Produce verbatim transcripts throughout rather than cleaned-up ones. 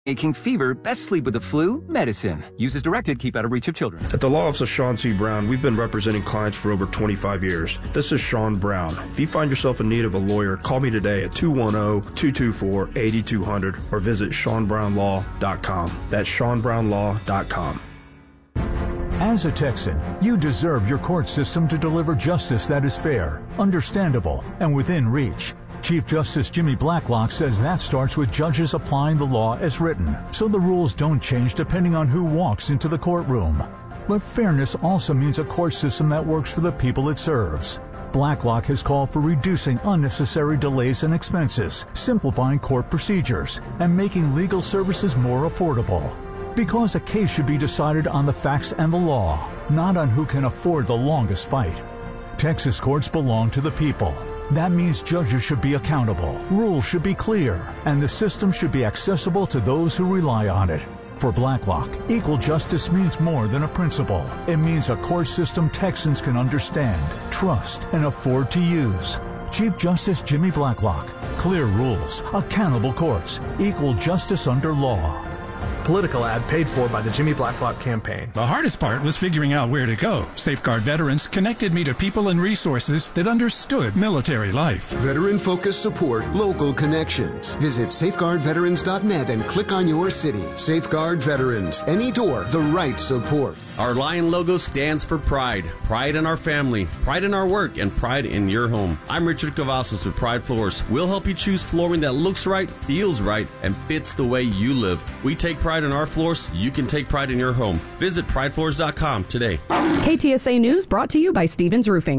Aching fever, best sleep with the flu, medicine. Use as directed, keep out of reach of children. At the Law Office of Sean C. Brown, we've been representing clients for over twenty-five years. This is Sean Brown. If you find yourself in need of a lawyer, call me today at two one zero, two two four, eight two zero zero or visit sean brown law dot com. That's sean brown law dot com. As a Texan, you deserve your court system to deliver justice that is fair, understandable, and within reach. Chief Justice Jimmy Blacklock says that starts with judges applying the law as written, so the rules don't change depending on who walks into the courtroom. But fairness also means a court system that works for the people it serves. Blacklock has called for reducing unnecessary delays and expenses, simplifying court procedures, and making legal services more affordable. Because a case should be decided on the facts and the law, not on who can afford the longest fight. Texas courts belong to the people. That means judges should be accountable, rules should be clear, and the system should be accessible to those who rely on it. For Blacklock, equal justice means more than a principle. It means a court system Texans can understand, trust, and afford to use. Chief Justice Jimmy Blacklock. Clear rules, accountable courts, equal justice under law. Political ad paid for by the Jimmy Blacklock campaign. The hardest part was figuring out where to go. Safeguard Veterans connected me to people and resources that understood military life. Veteran-focused support, local connections. Visit safeguard veterans dot net and click on your city. Safeguard Veterans. Any door, the right support. Our lion logo stands for pride. Pride in our family, pride in our work, and pride in your home. I'm Richard Cavazos with Pride Floors. We'll help you choose flooring that looks right, feels right, and fits the way you live. We take pride in our floors. You can take pride in your home. Visit pride floors dot com today. K T S A News brought to you by Stevens Roofing.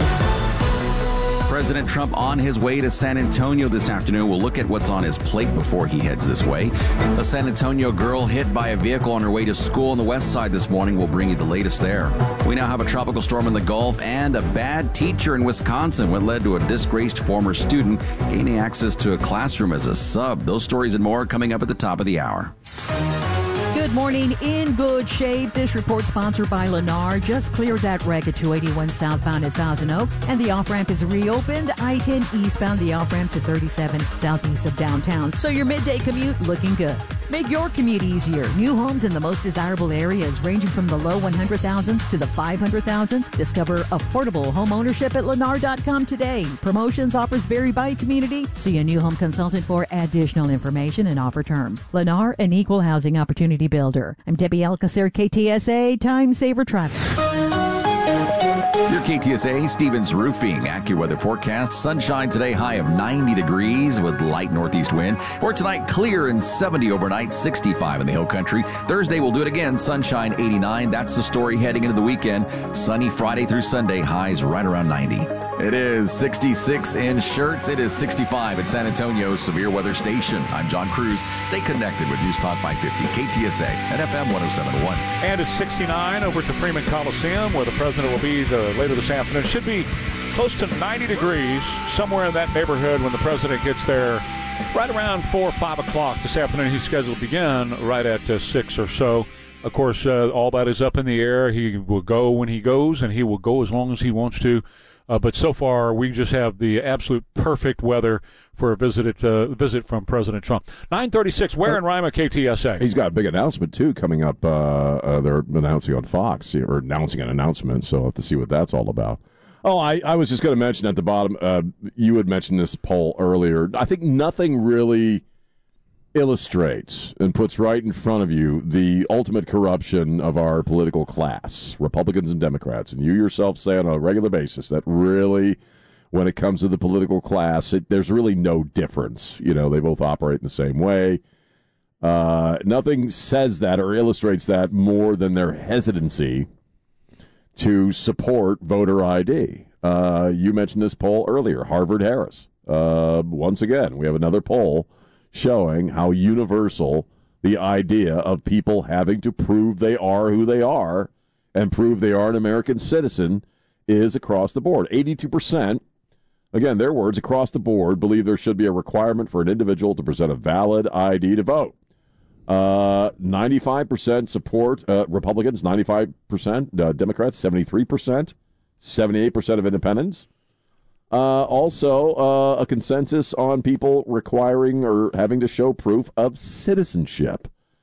President Trump on his way to San Antonio this afternoon. We'll look at what's on his plate before he heads this way. A San Antonio girl hit by a vehicle on her way to school on the west side this morning. We'll bring you the latest there. We now have a tropical storm in the Gulf and a bad teacher in Wisconsin, what led to a disgraced former student gaining access to a classroom as a sub. Those stories and more coming up at the top of the hour. Good morning. In good shape. This report sponsored by Lennar. Just cleared that wreck at two eighty-one southbound at Thousand Oaks, and the off-ramp is reopened. I ten eastbound, the off-ramp to thirty-seven southeast of downtown. So your midday commute looking good. Make your commute easier. New homes in the most desirable areas, ranging from the low one hundred thousands to the five hundred thousands. Discover affordable home ownership at lennar dot com today. Promotions, offers vary by community. See a new home consultant for additional information and offer terms. Lennar, an equal housing opportunity builder. I'm Debbie Alcacer, K T S A, Time Saver Traffic. Your K T S A Stevens Roofing AccuWeather forecast. Sunshine today, high of ninety degrees with light northeast wind. For tonight, clear and seventy overnight, sixty-five in the hill country. Thursday, we'll do it again. Sunshine, eighty-nine. That's the story heading into the weekend. Sunny Friday through Sunday, highs right around ninety. It is sixty-six in Schertz. It is sixty-five at San Antonio Severe Weather Station. I'm John Cruz. Stay connected with News Talk five fifty K T S A and F M one oh seven point one. And it's sixty-nine over to Freeman Coliseum, where the president will be the, later this afternoon. It should be close to ninety degrees, somewhere in that neighborhood when the president gets there. Right around four or five o'clock this afternoon. He's scheduled to begin right at uh, six or so. Of course, uh, all that is up in the air. He will go when he goes, and he will go as long as he wants to. Uh, but so far, we just have the absolute perfect weather for a visit uh, visit from President Trump. nine thirty-six, where in Rima, K T S A? He's got a big announcement, too, coming up. Uh, uh, they're announcing on Fox, or announcing an announcement, so we'll have to see what that's all about. Oh, I, I was just going to mention at the bottom, uh, you had mentioned this poll earlier. I think nothing really illustrates and puts right in front of you the ultimate corruption of our political class, Republicans and Democrats. And you yourself say on a regular basis that really, when it comes to the political class, it, there's really no difference. You know, they both operate in the same way. Uh, nothing says that or illustrates that more than their hesitancy to support voter I D. Uh, you mentioned this poll earlier, Harvard-Harris. Uh, once again, we have another poll showing how universal the idea of people having to prove they are who they are and prove they are an American citizen is across the board. eighty-two percent, again, their words, across the board, believe there should be a requirement for an individual to present a valid I D to vote. Uh, ninety-five percent support uh, Republicans, ninety-five percent uh, Democrats, seventy-three percent, seventy-eight percent of independents. Uh, also, uh, a consensus on people requiring or having to show proof of citizenship.